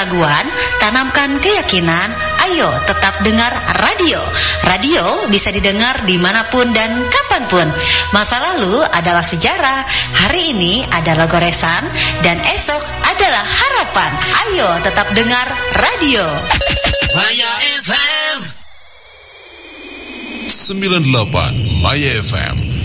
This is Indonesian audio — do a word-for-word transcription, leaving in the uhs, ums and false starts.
keraguan, tanamkan keyakinan. Ayo tetap dengar radio. Radio bisa didengar dimanapun dan kapanpun. Masa lalu adalah sejarah, hari ini adalah goresan, dan esok adalah harapan. Ayo tetap dengar radio. Maya F M sembilan puluh delapan Maya F M